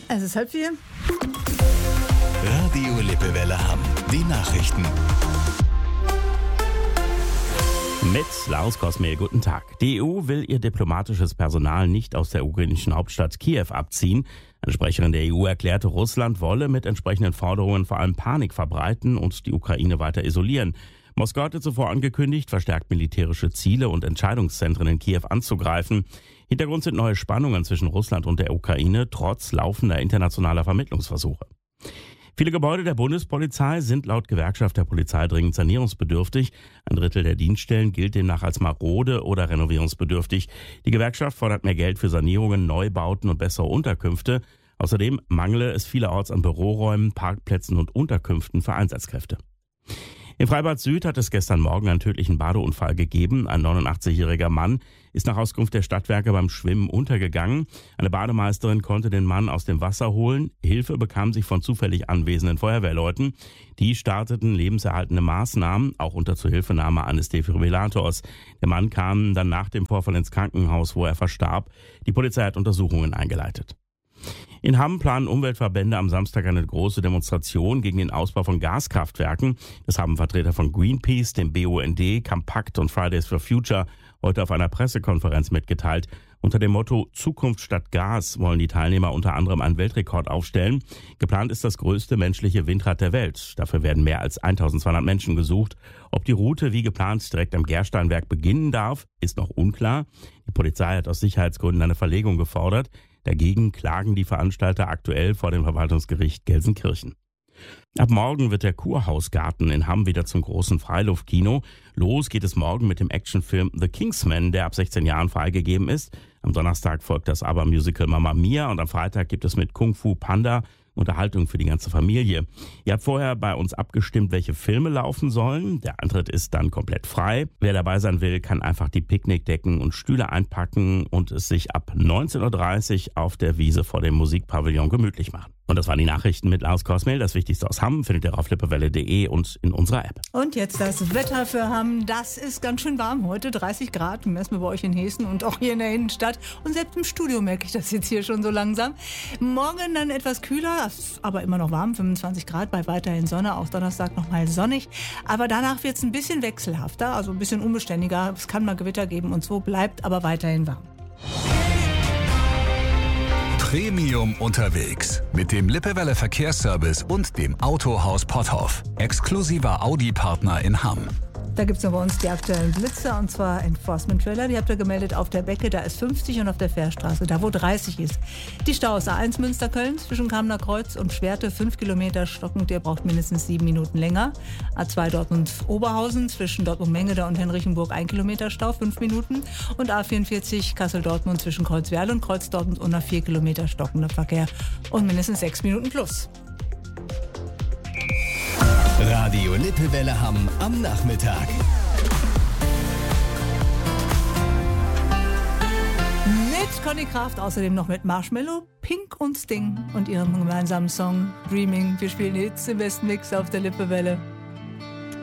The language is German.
Es ist 3:30. Radio Lippewelle Hamm. Die Nachrichten. Mit Laus Kosmel, guten Tag. Die EU will ihr diplomatisches Personal nicht aus der ukrainischen Hauptstadt Kiew abziehen. Eine Sprecherin der EU erklärte, Russland wolle mit entsprechenden Forderungen vor allem Panik verbreiten und die Ukraine weiter isolieren. Moskau hatte zuvor angekündigt, verstärkt militärische Ziele und Entscheidungszentren in Kiew anzugreifen. Hintergrund sind neue Spannungen zwischen Russland und der Ukraine, trotz laufender internationaler Vermittlungsversuche. Viele Gebäude der Bundespolizei sind laut Gewerkschaft der Polizei dringend sanierungsbedürftig. Ein Drittel der Dienststellen gilt demnach als marode oder renovierungsbedürftig. Die Gewerkschaft fordert mehr Geld für Sanierungen, Neubauten und bessere Unterkünfte. Außerdem mangele es vielerorts an Büroräumen, Parkplätzen und Unterkünften für Einsatzkräfte. In Freibad Süd hat es gestern Morgen einen tödlichen Badeunfall gegeben. Ein 89-jähriger Mann ist nach Auskunft der Stadtwerke beim Schwimmen untergegangen. Eine Bademeisterin konnte den Mann aus dem Wasser holen. Hilfe bekam sie von zufällig anwesenden Feuerwehrleuten. Die starteten lebenserhaltende Maßnahmen, auch unter Zuhilfenahme eines Defibrillators. Der Mann kam dann nach dem Vorfall ins Krankenhaus, wo er verstarb. Die Polizei hat Untersuchungen eingeleitet. In Hamm planen Umweltverbände am Samstag eine große Demonstration gegen den Ausbau von Gaskraftwerken. Das haben Vertreter von Greenpeace, dem BUND, Compact und Fridays for Future heute auf einer Pressekonferenz mitgeteilt. Unter dem Motto Zukunft statt Gas wollen die Teilnehmer unter anderem einen Weltrekord aufstellen. Geplant ist das größte menschliche Windrad der Welt. Dafür werden mehr als 1200 Menschen gesucht. Ob die Route wie geplant direkt am Gersteinwerk beginnen darf, ist noch unklar. Die Polizei hat aus Sicherheitsgründen eine Verlegung gefordert. Dagegen klagen die Veranstalter aktuell vor dem Verwaltungsgericht Gelsenkirchen. Ab morgen wird der Kurhausgarten in Hamm wieder zum großen Freiluftkino. Los geht es morgen mit dem Actionfilm The Kingsman, der ab 16 Jahren freigegeben ist. Am Donnerstag folgt das ABBA-Musical Mamma Mia und am Freitag gibt es mit Kung Fu Panda Unterhaltung für die ganze Familie. Ihr habt vorher bei uns abgestimmt, welche Filme laufen sollen. Der Eintritt ist dann komplett frei. Wer dabei sein will, kann einfach die Picknickdecken und Stühle einpacken und es sich ab 19.30 Uhr auf der Wiese vor dem Musikpavillon gemütlich machen. Und das waren die Nachrichten mit Laus Kosmel. Das Wichtigste aus Hamm findet ihr auf lippewelle.de und in unserer App. Und jetzt das Wetter für Hamm. Das ist ganz schön warm heute. 30 Grad messen wir bei euch in Hessen und auch hier in der Innenstadt. Und selbst im Studio merke ich das jetzt hier schon so langsam. Morgen dann etwas kühler, aber immer noch warm. 25 Grad bei weiterhin Sonne. Auch Donnerstag nochmal sonnig. Aber danach wird es ein bisschen wechselhafter, also ein bisschen unbeständiger. Es kann mal Gewitter geben und so, bleibt aber weiterhin warm. Premium unterwegs mit dem Lippewelle Verkehrsservice und dem Autohaus Potthoff. Exklusiver Audi-Partner in Hamm. Da gibt es noch bei uns die aktuellen Blitzer, und zwar Enforcement-Trailer. Die habt ihr gemeldet auf der Becke, da ist 50 und auf der Fährstraße, da wo 30 ist. Die Staus A1 Münster-Köln zwischen Kamener Kreuz und Schwerte 5 Kilometer stockend, ihr braucht mindestens 7 Minuten länger. A2 Dortmund-Oberhausen zwischen Dortmund-Mengede und Henrichenburg 1 Kilometer Stau, 5 Minuten. Und A44 Kassel-Dortmund zwischen Kreuzwerl und Kreuz-Dortmund unter 4 Kilometer stockender Verkehr und mindestens 6 Minuten plus. Radio Lippewelle Hamm am Nachmittag. Mit Conny Kraft, außerdem noch mit Marshmello, Pink und Sting und ihrem gemeinsamen Song Dreaming. Wir spielen Hits im besten Mix auf der Lippewelle.